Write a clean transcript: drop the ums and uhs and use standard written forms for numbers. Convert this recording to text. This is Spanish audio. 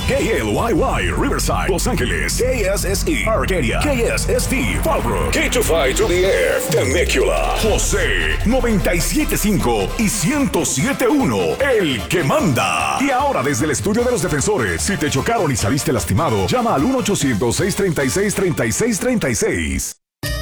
KLYY Riverside, Los Ángeles. KSSE Arcadia. KSST Fallbrook. K25 to the Air, Temecula. José 97.5 y 107.1, el que manda. Y ahora desde el estudio de los defensores, si te chocaron y saliste lastimado, llama al 1-800-636-3636.